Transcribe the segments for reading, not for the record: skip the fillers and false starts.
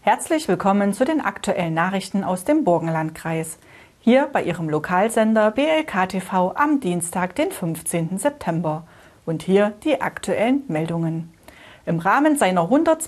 Herzlich willkommen zu den aktuellen Nachrichten aus dem Burgenlandkreis. Hier bei Ihrem Lokalsender BLK TV am Dienstag, den 15. September. Und hier die aktuellen Meldungen. Im Rahmen seiner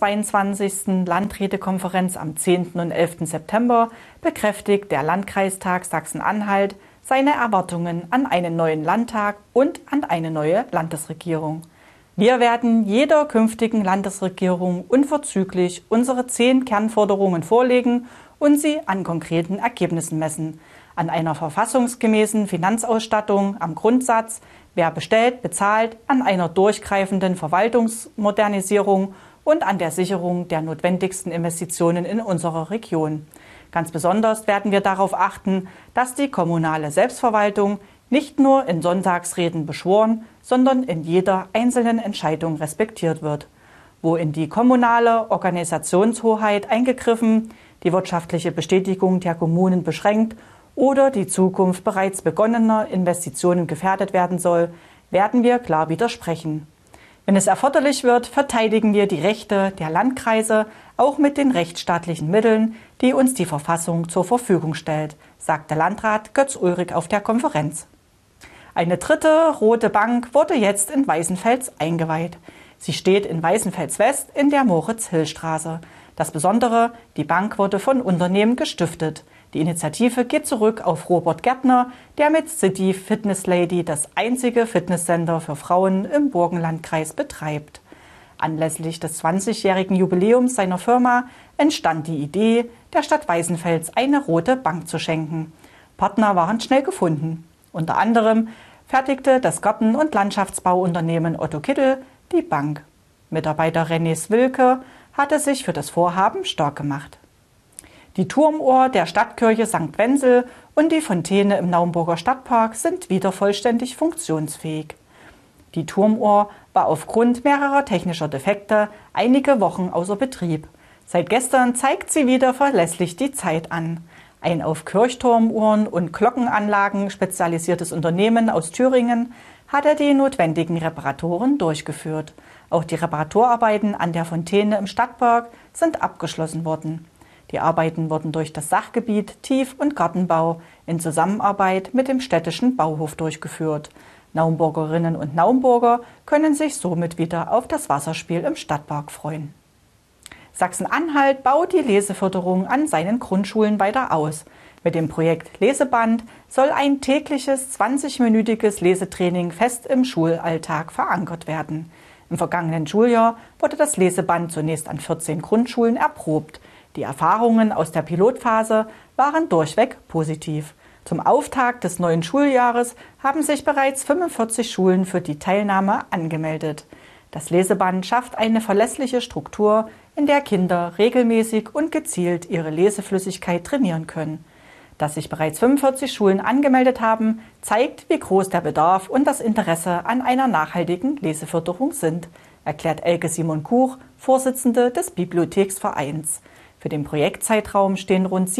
122. Landrätekonferenz am 10. und 11. September bekräftigt der Landkreistag Sachsen-Anhalt seine Erwartungen an einen neuen Landtag und an eine neue Landesregierung. Wir werden jeder künftigen Landesregierung unverzüglich unsere 10 Kernforderungen vorlegen und sie an konkreten Ergebnissen messen. An einer verfassungsgemäßen Finanzausstattung, am Grundsatz, wer bestellt, bezahlt, an einer durchgreifenden Verwaltungsmodernisierung und an der Sicherung der notwendigsten Investitionen in unserer Region. Ganz besonders werden wir darauf achten, dass die kommunale Selbstverwaltung nicht nur in Sonntagsreden beschworen, sondern in jeder einzelnen Entscheidung respektiert wird. Wo in die kommunale Organisationshoheit eingegriffen, die wirtschaftliche Bestätigung der Kommunen beschränkt oder die Zukunft bereits begonnener Investitionen gefährdet werden soll, werden wir klar widersprechen. Wenn es erforderlich wird, verteidigen wir die Rechte der Landkreise auch mit den rechtsstaatlichen Mitteln, die uns die Verfassung zur Verfügung stellt, sagte Landrat Götz Ulrich auf der Konferenz. Eine dritte rote Bank wurde jetzt in Weißenfels eingeweiht. Sie steht in Weißenfels West in der Moritz-Hill-Straße. Das Besondere, die Bank wurde von Unternehmen gestiftet. Die Initiative geht zurück auf Robert Gärtner, der mit City Fitness Lady das einzige Fitnesscenter für Frauen im Burgenlandkreis betreibt. Anlässlich des 20-jährigen Jubiläums seiner Firma entstand die Idee, der Stadt Weißenfels eine rote Bank zu schenken. Partner waren schnell gefunden. Unter anderem fertigte das Garten- und Landschaftsbauunternehmen Otto Kittel die Bank. Mitarbeiter René Swilke hatte sich für das Vorhaben stark gemacht. Die Turmuhr der Stadtkirche St. Wenzel und die Fontäne im Naumburger Stadtpark sind wieder vollständig funktionsfähig. Die Turmuhr war aufgrund mehrerer technischer Defekte einige Wochen außer Betrieb. Seit gestern zeigt sie wieder verlässlich die Zeit an. Ein auf Kirchturmuhren und Glockenanlagen spezialisiertes Unternehmen aus Thüringen hatte die notwendigen Reparaturen durchgeführt. Auch die Reparaturarbeiten an der Fontäne im Stadtpark sind abgeschlossen worden. Die Arbeiten wurden durch das Sachgebiet Tief- und Gartenbau in Zusammenarbeit mit dem städtischen Bauhof durchgeführt. Naumburgerinnen und Naumburger können sich somit wieder auf das Wasserspiel im Stadtpark freuen. Sachsen-Anhalt baut die Leseförderung an seinen Grundschulen weiter aus. Mit dem Projekt Leseband soll ein tägliches 20-minütiges Lesetraining fest im Schulalltag verankert werden. Im vergangenen Schuljahr wurde das Leseband zunächst an 14 Grundschulen erprobt. Die Erfahrungen aus der Pilotphase waren durchweg positiv. Zum Auftakt des neuen Schuljahres haben sich bereits 45 Schulen für die Teilnahme angemeldet. Das Leseband schafft eine verlässliche Struktur, in der Kinder regelmäßig und gezielt ihre Leseflüssigkeit trainieren können. Dass sich bereits 45 Schulen angemeldet haben, zeigt, wie groß der Bedarf und das Interesse an einer nachhaltigen Leseförderung sind, erklärt Elke Simon Kuch, Vorsitzende des Bibliotheksvereins. Für den Projektzeitraum stehen rund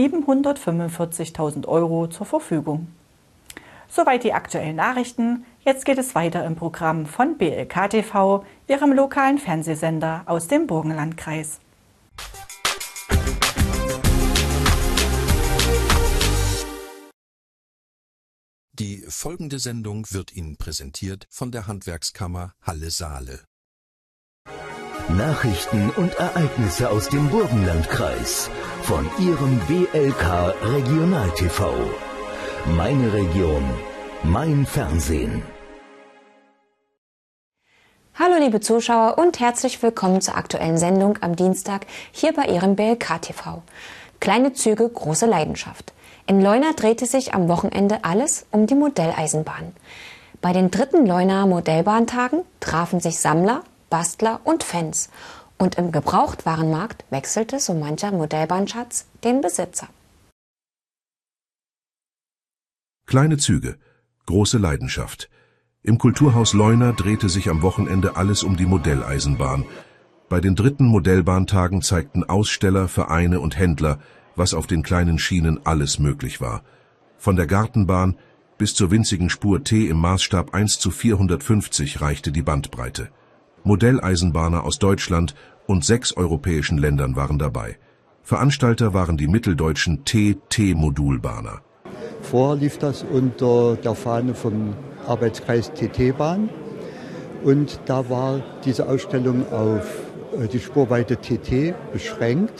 745.000 € zur Verfügung. Soweit die aktuellen Nachrichten. Jetzt geht es weiter im Programm von BLK TV, Ihrem lokalen Fernsehsender aus dem Burgenlandkreis. Die folgende Sendung wird Ihnen präsentiert von der Handwerkskammer Halle-Saale. Nachrichten und Ereignisse aus dem Burgenlandkreis von Ihrem BLK Regional TV. Meine Region, mein Fernsehen. Hallo liebe Zuschauer und herzlich willkommen zur aktuellen Sendung am Dienstag hier bei Ihrem BLK TV. Kleine Züge, große Leidenschaft. In Leuna drehte sich am Wochenende alles um die Modelleisenbahn. Bei den 3. Leunaer Modellbahntagen trafen sich Sammler, Bastler und Fans. Und im Gebrauchtwarenmarkt wechselte so mancher Modellbahnschatz den Besitzer. Kleine Züge, große Leidenschaft. Im Kulturhaus Leuna drehte sich am Wochenende alles um die Modelleisenbahn. Bei den 3. Modellbahntagen zeigten Aussteller, Vereine und Händler, was auf den kleinen Schienen alles möglich war. Von der Gartenbahn bis zur winzigen Spur T im Maßstab 1:450 reichte die Bandbreite. Modelleisenbahner aus Deutschland und 6 europäischen Ländern waren dabei. Veranstalter waren die mitteldeutschen TT-Modulbahner. Vorher lief das unter der Fahne vom Arbeitskreis TT-Bahn und da war diese Ausstellung auf die Spurweite TT beschränkt.